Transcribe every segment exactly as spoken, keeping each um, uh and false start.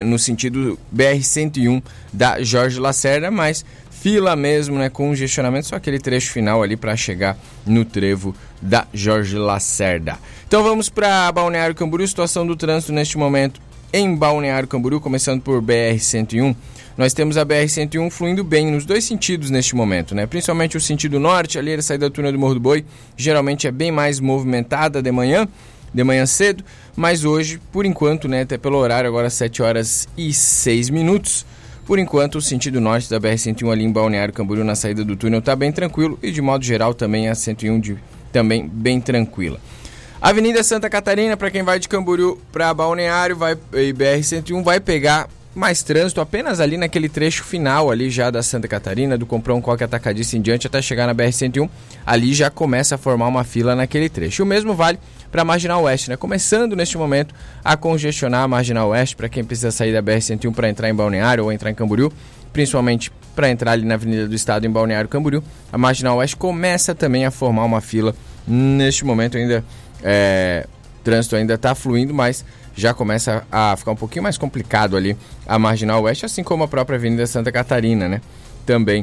no sentido B R cento e um da Jorge Lacerda, mas fila mesmo, né, congestionamento, só aquele trecho final ali para chegar no trevo da Jorge Lacerda. Então vamos para Balneário Camboriú, situação do trânsito neste momento em Balneário Camboriú, começando por B R cento e um. Nós temos a B R cento e um fluindo bem nos dois sentidos neste momento, né? Principalmente o sentido norte, ali a saída da túnel do Morro do Boi, geralmente é bem mais movimentada de manhã, de manhã cedo, mas hoje, por enquanto, né, até pelo horário, agora sete horas e seis minutos, por enquanto o sentido norte da B R cento e um ali em Balneário Camboriú, na saída do túnel, está bem tranquilo e de modo geral também a cento e um de, também bem tranquila. Avenida Santa Catarina, para quem vai de Camboriú para Balneário, vai, e B R cento e um vai pegar mais trânsito apenas ali naquele trecho final ali já da Santa Catarina, do Comprão Coque Atacadista em diante até chegar na B R cento e um, ali já começa a formar uma fila naquele trecho. O mesmo vale para a Marginal Oeste, né? Começando neste momento a congestionar a Marginal Oeste para quem precisa sair da B R cento e um para entrar em Balneário ou entrar em Camboriú, principalmente para entrar ali na Avenida do Estado em Balneário Camboriú. A Marginal Oeste começa também a formar uma fila neste momento ainda, é, o trânsito ainda está fluindo, mas já começa a ficar um pouquinho mais complicado ali a Marginal Oeste, assim como a própria Avenida Santa Catarina, né? Também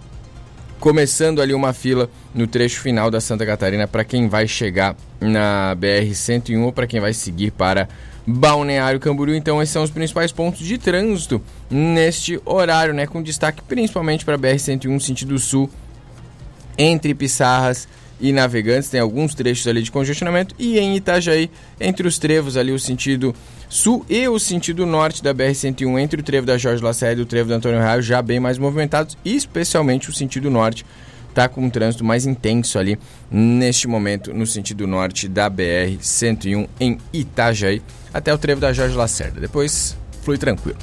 começando ali uma fila no trecho final da Santa Catarina para quem vai chegar na B R cento e um ou para quem vai seguir para Balneário Camboriú. Então esses são os principais pontos de trânsito neste horário, né? Com destaque principalmente para a B R cento e um sentido sul, entre Pissarras e Navegantes, tem alguns trechos ali de congestionamento, e em Itajaí, entre os trevos ali, o sentido sul e o sentido norte da B R cento e um, entre o trevo da Jorge Lacerda e o trevo do Antônio Raio, já bem mais movimentados, e especialmente o sentido norte está com um trânsito mais intenso ali neste momento no sentido norte da B R cento e um em Itajaí, até o trevo da Jorge Lacerda. Depois flui tranquilo.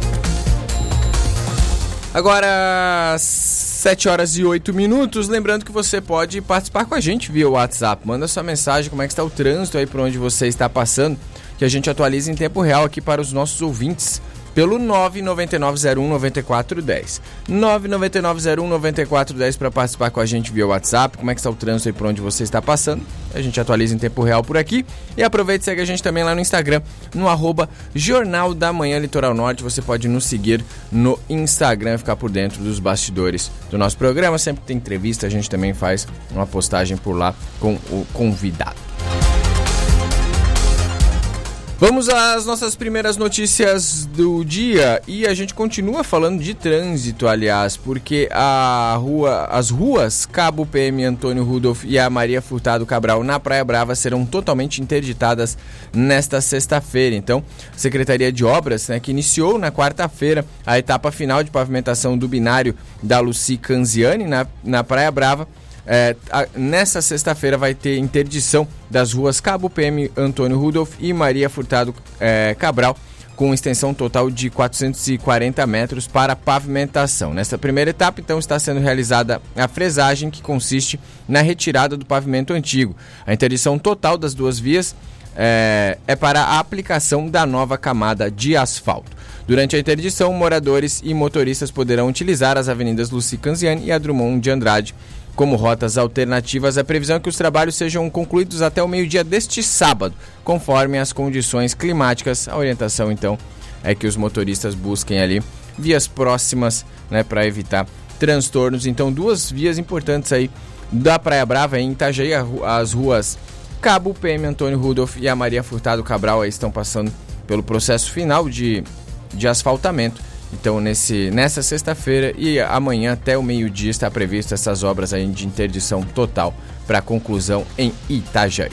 Agora sete horas e oito minutos, lembrando que você pode participar com a gente via WhatsApp. Manda sua mensagem, como é que está o trânsito aí por onde você está passando, que a gente atualiza em tempo real aqui para os nossos ouvintes, pelo nove nove nove zero um nove quatro um zero. nove nove nove zero um nove quatro um zero para participar com a gente via WhatsApp, como é que está o trânsito aí por onde você está passando. A gente atualiza em tempo real por aqui. E aproveita e segue a gente também lá no Instagram, no arroba Jornal da Manhã Litoral Norte. Você pode nos seguir no Instagram, ficar por dentro dos bastidores do nosso programa. Sempre que tem entrevista, a gente também faz uma postagem por lá com o convidado. Vamos às nossas primeiras notícias do dia e a gente continua falando de trânsito, aliás, porque a rua, as ruas Cabo P M Antônio Rudolph e a Maria Furtado Cabral na Praia Brava serão totalmente interditadas nesta sexta-feira. Então, a Secretaria de Obras, né, que iniciou na quarta-feira a etapa final de pavimentação do binário da Luci Canziani na, na Praia Brava, É, a, nessa sexta-feira vai ter interdição das ruas Cabo P M Antônio Rudolph e Maria Furtado é, Cabral, com extensão total de quatrocentos e quarenta metros para pavimentação. Nessa primeira etapa, então, está sendo realizada a fresagem, que consiste na retirada do pavimento antigo. A interdição total das duas vias é, é para a aplicação da nova camada de asfalto. Durante a interdição, moradores e motoristas poderão utilizar as avenidas Luci Canziani e a Drummond de Andrade como rotas alternativas. A previsão é que os trabalhos sejam concluídos até o meio-dia deste sábado, conforme as condições climáticas. A orientação, então, é que os motoristas busquem ali vias próximas, né, para evitar transtornos. Então, duas vias importantes aí da Praia Brava, em Itajaí, as ruas Cabo P M Antônio Rudolph e a Maria Furtado Cabral aí estão passando pelo processo final de, de asfaltamento. Então, nesse, nessa sexta-feira e amanhã até o meio-dia está previsto essas obras aí de interdição total para conclusão em Itajaí.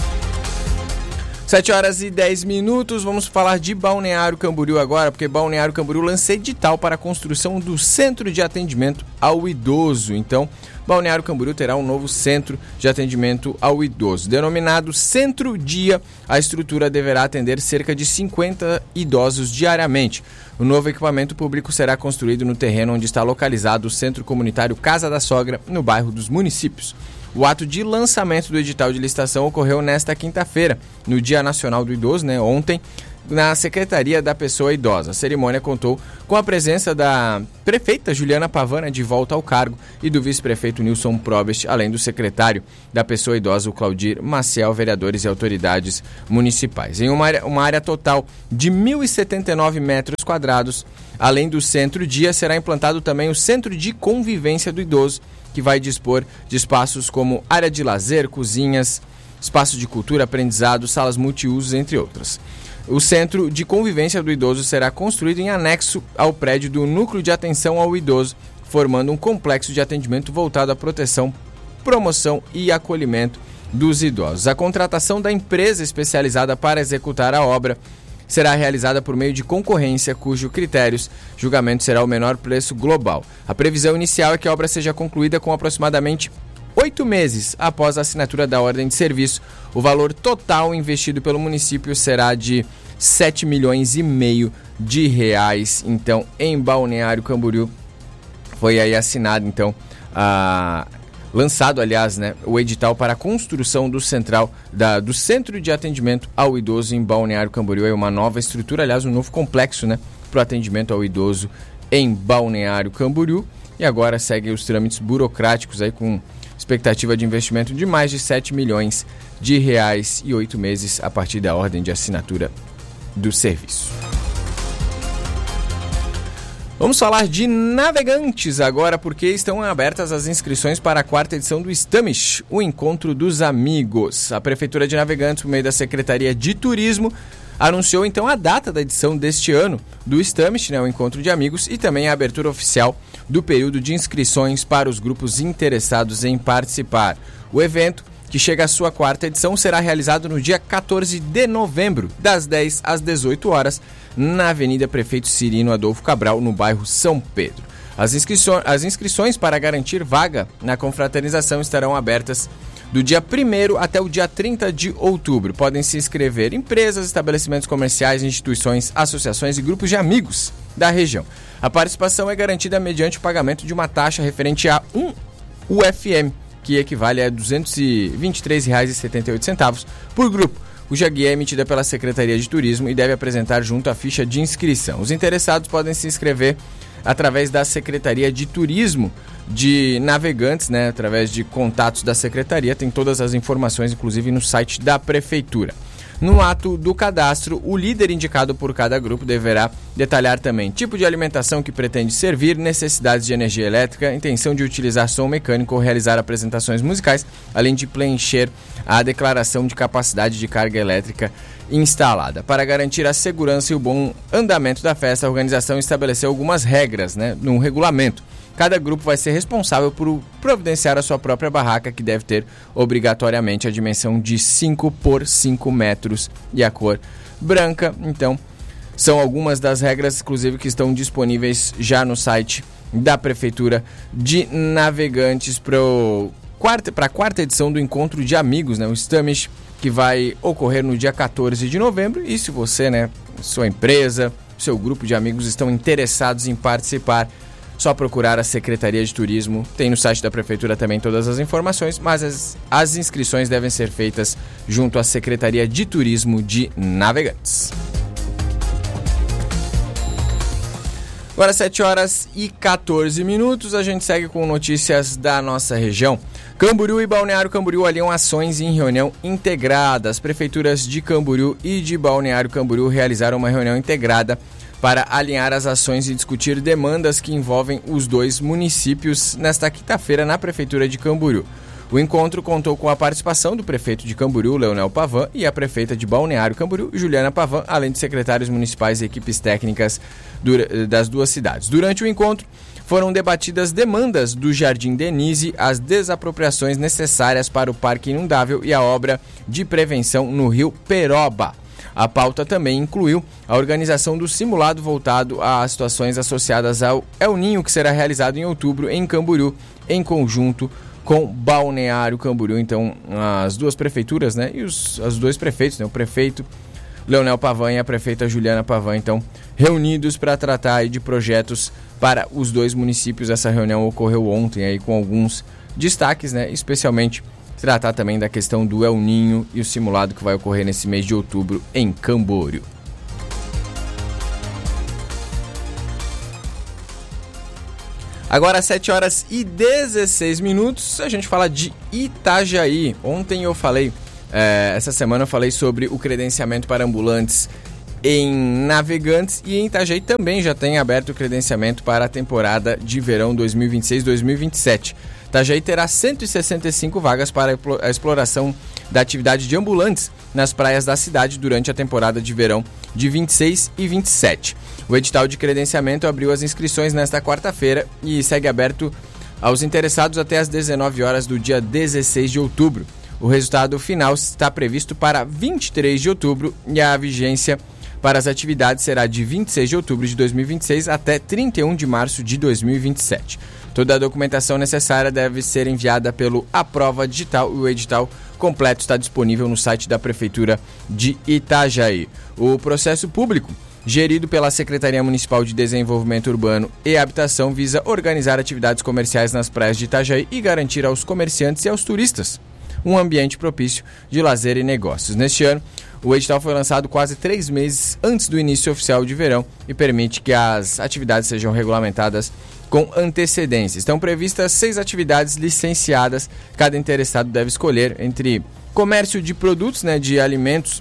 sete horas e dez minutos, vamos falar de Balneário Camboriú agora, porque Balneário Camboriú lança edital para a construção do Centro de Atendimento ao Idoso. Então, Balneário Camboriú terá um novo Centro de Atendimento ao Idoso. Denominado Centro Dia, a estrutura deverá atender cerca de cinquenta idosos diariamente. O novo equipamento público será construído no terreno onde está localizado o Centro Comunitário Casa da Sogra, no bairro dos Municípios. O ato de lançamento do edital de licitação ocorreu nesta quinta-feira, no Dia Nacional do Idoso, né, ontem, na Secretaria da Pessoa Idosa. A cerimônia contou com a presença da prefeita Juliana Pavana, de volta ao cargo, e do vice-prefeito Nilson Probst, além do secretário da Pessoa Idosa, o Claudir Maciel, vereadores e autoridades municipais. Em uma área, uma área total de mil e setenta e nove metros quadrados, além do centro-dia, será implantado também o Centro de Convivência do Idoso, que vai dispor de espaços como área de lazer, cozinhas, espaço de cultura, aprendizado, salas multiusos, entre outras. O Centro de Convivência do Idoso será construído em anexo ao prédio do Núcleo de Atenção ao Idoso, formando um complexo de atendimento voltado à proteção, promoção e acolhimento dos idosos. A contratação da empresa especializada para executar a obra será realizada por meio de concorrência, cujo critérios julgamento será o menor preço global. A previsão inicial é que a obra seja concluída com aproximadamente oito meses após a assinatura da ordem de serviço. O valor total investido pelo município será de sete milhões e meio de reais. Então, em Balneário Camboriú, foi aí assinado, então, a... lançado, aliás, né, o edital para a construção do central, da, do Centro de Atendimento ao Idoso em Balneário Camboriú. É uma nova estrutura, aliás, um novo complexo, né, para o atendimento ao idoso em Balneário Camboriú. E agora segue os trâmites burocráticos aí com expectativa de investimento de mais de sete milhões de reais e oito meses a partir da ordem de assinatura do serviço. Vamos falar de Navegantes agora, porque estão abertas as inscrições para a quarta edição do Stamish, o Encontro dos Amigos. A Prefeitura de Navegantes, por meio da Secretaria de Turismo, anunciou então a data da edição deste ano do Stamish, né, o Encontro de Amigos, e também a abertura oficial do período de inscrições para os grupos interessados em participar. O evento, que chega à sua quarta edição, será realizado no dia quatorze de novembro, das dez às dezoito horas, na Avenida Prefeito Cirino Adolfo Cabral, no bairro São Pedro. As, inscrições, as inscrições para garantir vaga na confraternização estarão abertas do dia primeiro até o dia trinta de outubro. Podem se inscrever empresas, estabelecimentos comerciais, instituições, associações e grupos de amigos da região. A participação é garantida mediante o pagamento de uma taxa referente a um U F M, que equivale a duzentos e vinte e três reais e setenta e oito centavos por grupo, cuja guia é emitida pela Secretaria de Turismo e deve apresentar junto a ficha de inscrição. Os interessados podem se inscrever através da Secretaria de Turismo de Navegantes, né, através de contatos da Secretaria. Tem todas as informações, inclusive no site da Prefeitura. No ato do cadastro, o líder indicado por cada grupo deverá detalhar também tipo de alimentação que pretende servir, necessidades de energia elétrica, intenção de utilizar som mecânico ou realizar apresentações musicais, além de preencher a declaração de capacidade de carga elétrica instalada. Para garantir a segurança e o bom andamento da festa, a organização estabeleceu algumas regras, né, no regulamento. Cada grupo vai ser responsável por providenciar a sua própria barraca, que deve ter obrigatoriamente a dimensão de cinco por cinco metros e a cor branca. Então, são algumas das regras, inclusive, que estão disponíveis já no site da Prefeitura de Navegantes para quarta, a quarta edição do Encontro de Amigos, né, o Stamish, que vai ocorrer no dia quatorze de novembro. E se você, né, sua empresa, seu grupo de amigos estão interessados em participar, só procurar a Secretaria de Turismo. Tem no site da Prefeitura também todas as informações, mas as, as inscrições devem ser feitas junto à Secretaria de Turismo de Navegantes. Agora sete horas e quatorze minutos, a gente segue com notícias da nossa região. Camboriú e Balneário Camboriú alinham ações em reunião integrada. As prefeituras de Camboriú e de Balneário Camboriú realizaram uma reunião integrada para alinhar as ações e discutir demandas que envolvem os dois municípios nesta quinta-feira na Prefeitura de Camboriú. O encontro contou com a participação do prefeito de Camboriú, Leonel Pavan, e a prefeita de Balneário Camboriú, Juliana Pavan, além de secretários municipais e equipes técnicas das duas cidades. Durante o encontro, foram debatidas demandas do Jardim Denise, as desapropriações necessárias para o parque inundável e a obra de prevenção no rio Peroba. A pauta também incluiu a organização do simulado voltado a situações associadas ao El Ninho, que será realizado em outubro em Camboriú, em conjunto com Balneário Camboriú. Então, as duas prefeituras, né, e os, os dois prefeitos, né, o prefeito Leonel Pavan e a prefeita Juliana Pavan, então, reunidos para tratar aí de projetos para os dois municípios. Essa reunião ocorreu ontem aí com alguns destaques, né, especialmente tratar também da questão do El Ninho e o simulado que vai ocorrer nesse mês de outubro em Camboriú. Agora, às sete horas e dezesseis minutos, a gente fala de Itajaí. Ontem eu falei, é, essa semana eu falei sobre o credenciamento para ambulantes em Navegantes, e em Itajaí também já tem aberto o credenciamento para a temporada de verão dois mil e vinte e seis dois mil e vinte e sete. Itajaí terá cento e sessenta e cinco vagas para a exploração da atividade de ambulantes nas praias da cidade durante a temporada de verão de vinte e seis e vinte e sete. O edital de credenciamento abriu as inscrições nesta quarta-feira e segue aberto aos interessados até às dezenove horas do dia dezesseis de outubro. O resultado final está previsto para vinte e três de outubro e a vigência para as atividades será de vinte e seis de outubro de dois mil e vinte e seis até trinta e um de março de dois mil e vinte e sete. Toda a documentação necessária deve ser enviada pelo Aprova Digital e o edital completo está disponível no site da Prefeitura de Itajaí. O processo público, gerido pela Secretaria Municipal de Desenvolvimento Urbano e Habitação, visa organizar atividades comerciais nas praias de Itajaí e garantir aos comerciantes e aos turistas um ambiente propício de lazer e negócios. Neste ano, o edital foi lançado quase três meses antes do início oficial de verão e permite que as atividades sejam regulamentadas com antecedência. Estão previstas seis atividades licenciadas. Cada interessado deve escolher entre comércio de produtos, né, de alimentos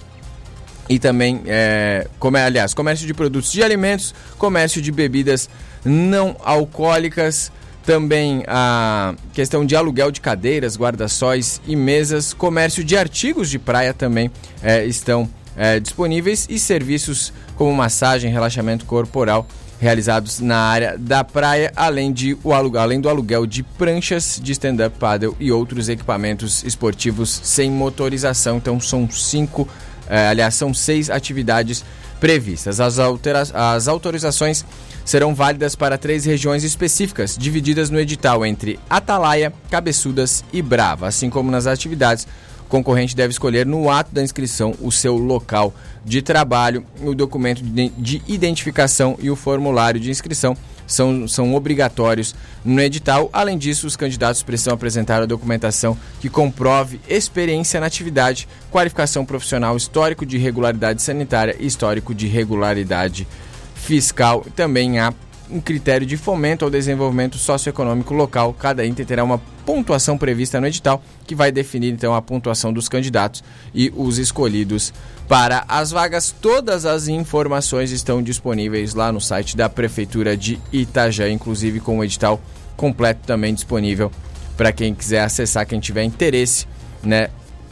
e também, é, come, aliás, comércio de produtos de alimentos, comércio de bebidas não alcoólicas, também a questão de aluguel de cadeiras, guarda-sóis e mesas, comércio de artigos de praia também é, estão é, disponíveis e serviços como massagem, relaxamento corporal realizados na área da praia, além, de, o aluguel, além do aluguel de pranchas de stand-up paddle e outros equipamentos esportivos sem motorização. Então são cinco, é, aliás, são seis atividades previstas. As, altera- as autorizações serão válidas para três regiões específicas, divididas no edital entre Atalaia, Cabeçudas e Brava. Assim como nas atividades, o concorrente deve escolher no ato da inscrição o seu local de trabalho, o documento de identificação e o formulário de inscrição são, são obrigatórios no edital. Além disso, os candidatos precisam apresentar a documentação que comprove experiência na atividade, qualificação profissional, histórico de regularidade sanitária e histórico de regularidade fiscal. Também há um critério de fomento ao desenvolvimento socioeconômico local. Cada item terá uma pontuação prevista no edital, que vai definir então a pontuação dos candidatos e os escolhidos para as vagas. Todas as informações estão disponíveis lá no site da Prefeitura de Itajaí, inclusive com o edital completo também disponível para quem quiser acessar, quem tiver interesse, né,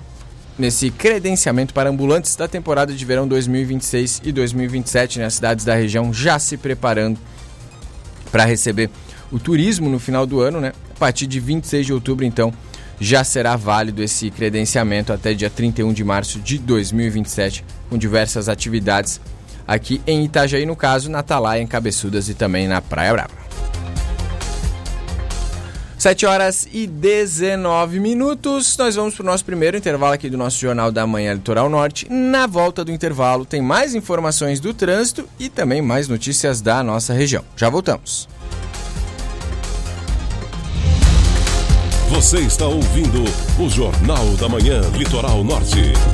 nesse credenciamento para ambulantes da temporada de verão dois mil e vinte e seis e dois mil e vinte e sete, nas cidades da região já se preparando para receber o turismo no final do ano, né? A partir de vinte e seis de outubro, então, já será válido esse credenciamento até dia trinta e um de março de dois mil e vinte e sete, com diversas atividades aqui em Itajaí, no caso, na Atalaia, em Cabeçudas e também na Praia Brava. sete horas e dezenove minutos, nós vamos para o nosso primeiro intervalo aqui do nosso Jornal da Manhã Litoral Norte. Na volta do intervalo tem mais informações do trânsito e também mais notícias da nossa região. Já voltamos. Você está ouvindo o Jornal da Manhã Litoral Norte.